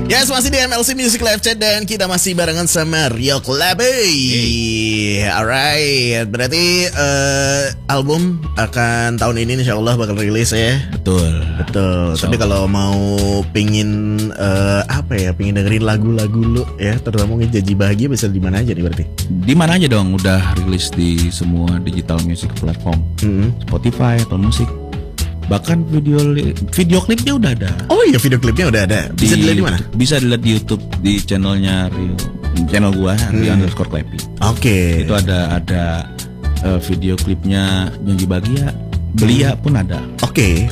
Yes, masih di MLC Music Live Chat dan kita masih barengan sama Rio Klepi. Alright, berarti album akan tahun ini insya Allah bakal rilis ya. Betul. Tapi kalau mau pingin pingin dengerin lagu-lagu lu ya, terutama mungkin Janji Bahagia, bisa di mana aja nih berarti? Di mana aja dong, udah rilis di semua digital music platform, Spotify, Apple Music. Bahkan video klipnya udah ada. Oh iya, video klipnya udah ada. Bisa dilihat di mana? Bisa dilihat di YouTube, di channelnya Rio, channel gua Rio_Klepi. Oke. Itu ada video klipnya Janji Bahagia, Belia pun ada. Oke.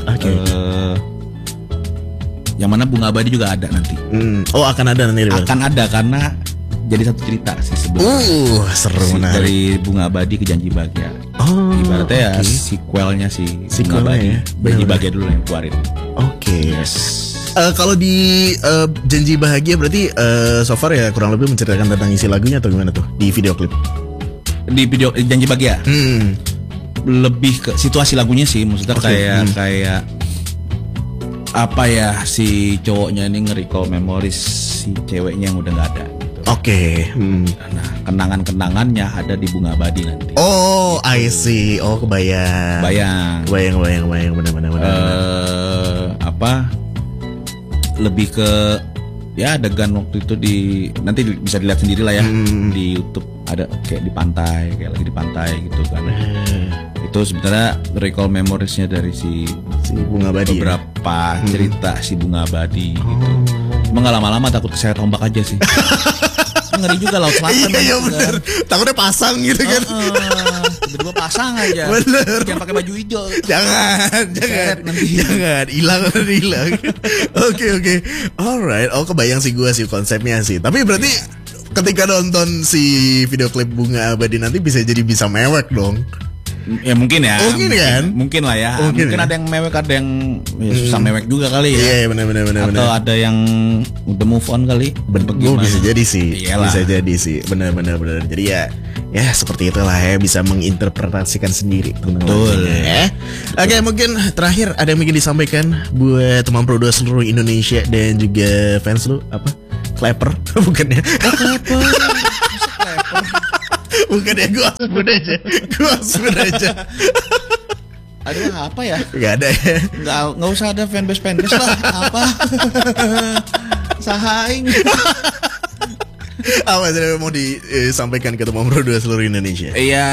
Yang mana Bunga Abadi juga ada nanti. Oh, akan ada nanti. Akan ada karena jadi satu cerita sih sebenarnya. Seru menarik. Dari Bunga Abadi ke Janji Bahagia. Oh, ibaratnya ya sequelnya si Bunga Abadi. Ya. Janji Bahagia dulu yang keluarin. Oke. Yes. Kalau di Janji Bahagia berarti so far ya kurang lebih menceritakan tentang isi lagunya atau gimana tuh di video klip? Di video Janji Bahagia. Lebih ke situasi lagunya sih, maksudnya kayak apa ya, si cowoknya ini nge-recall memories si ceweknya yang udah nggak ada. Oke. Nah, kenangan-kenangannya ada di Bunga Abadi nanti. Oh, I see. Oh, kebayang. Bayang. Benar. Lebih ke ya adegan waktu itu nanti bisa dilihat sendiri lah ya di YouTube, ada kayak di pantai, kayak lagi di pantai gitu kan. Itu sebenarnya recall memoriesnya dari si Bunga Abadi. Beberapa cerita si Bunga Abadi gitu. Emang gak lama-lama takut keseret ombak aja sih. Ngeri juga Laut Selatan. Iya bener. Takutnya pasang gitu kan. Tiba-tiba pasang aja. Bener. Jangan pakai baju hijau. Jangan. Hilang. Oke. Alright. Oh, kebayang sih gue sih konsepnya sih. Tapi berarti ketika nonton si video klip Bunga Abadi nanti bisa mewek dong. Ya mungkin ya. Mungkin lah ya. Mungkin ya. Ada yang mewek, ada yang susah mewek juga kali ya. Iya, benar. Atau ada yang udah move on kali. Bisa jadi sih. Iyalah. Bisa jadi sih. Benar. Jadi ya seperti itulah ya, bisa menginterpretasikan sendiri. Betul ya. Oke, mungkin terakhir ada yang ingin disampaikan buat teman produser seluruh Indonesia dan juga fans lu apa? Clapper bukan ya? Clapper. Bukan ya, gue sebut aja. Aduh, apa ya? Gak ada ya? Gak usah ada fanbase lah. Apa? Sahaing. Apa yang mau disampaikan ke teman produser seluruh Indonesia? Iya.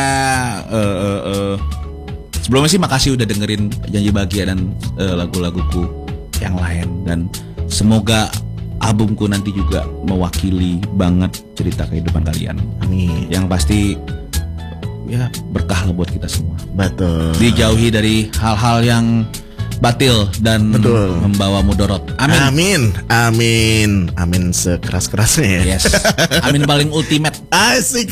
Sebelumnya sih makasih udah dengerin Janji Bahagia dan lagu-laguku yang lain, dan semoga albumku nanti juga mewakili banget cerita kehidupan kalian. Amin. Yang pasti ya berkah lah buat kita semua. Betul. Dijauhi dari hal-hal yang batil dan membawa mudorot. Amin. Amin sekeras-kerasnya ya. Yes. Amin paling ultimate. Asik.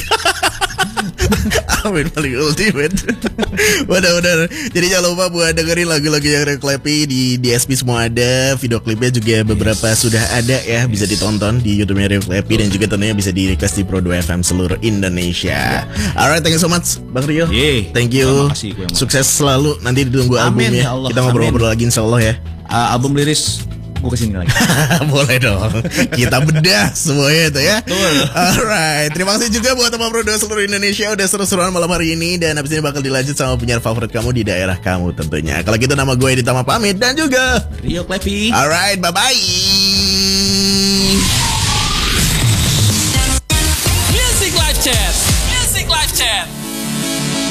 Amin paling ultimate. Benar. Jadi jangan lupa buat dengerin lagu-lagu yang Rio Klepi di DSP semua ada. Video klipnya juga beberapa sudah ada ya, bisa ditonton di YouTube-nya Rio Klepi dan juga tentunya bisa di request di Pro 2 FM seluruh Indonesia. Alright, thank you so much Bang Rio. Thank you. Sukses selalu, nanti ditunggu albumnya. Ya Allah. Kita ngobrol-ngobrol lagi insyaallah ya. Album liris gue kesini lagi. Boleh dong. Kita bedah semuanya itu ya. Alright. Terima kasih juga buat teman produser seluruh Indonesia udah seru-seruan malam hari ini, dan abis ini bakal dilanjut sama penyiar favorit kamu di daerah kamu tentunya. Kalau gitu nama gue Editama pamit dan juga Rio Klepi. Alright, bye-bye.